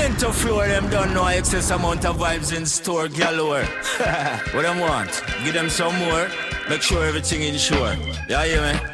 Into floor, them don't know excess amount of vibes in store galore. What them want? Give them some more. Make sure everything insure. Yeah, me.